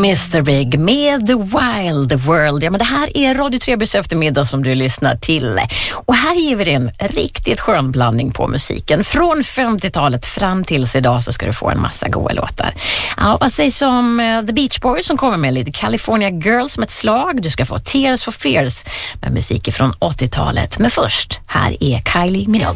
Mr. Big med The Wild World. Ja, men det här är Radio Trebys eftermiddag som du lyssnar till. Och här ger vi en riktigt skön blandning på musiken. Från 50-talet fram tills idag så ska du få en massa goda låtar. Ja, vad sägs om The Beach Boys som kommer med lite California Girls som ett slag. Du ska få Tears for Fears med musik från 80-talet. Men först, här är Kylie Minogue.